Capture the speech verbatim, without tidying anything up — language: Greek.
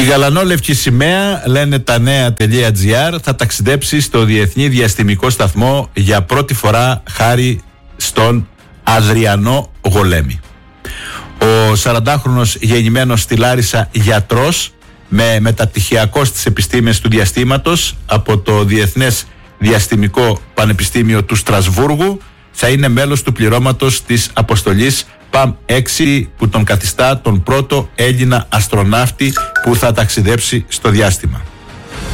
γαλανόλευκη σημαία, λένε τα νέα.gr, θα ταξιδέψει στο Διεθνή Διαστημικό Σταθμό για πρώτη φορά χάρη στον Αδριανό Γολέμη. Ο σαραντάχρονος γεννημένος στη Λάρισα γιατρός με μεταπτυχιακό στις επιστήμες του διαστήματος από το Διεθνές Διαστημικό Πανεπιστήμιο του Στρασβούργου θα είναι μέλος του πληρώματος της αποστολής ΠΑΜ έξι που τον καθιστά τον πρώτο Έλληνα αστροναύτη που θα ταξιδέψει στο διάστημα.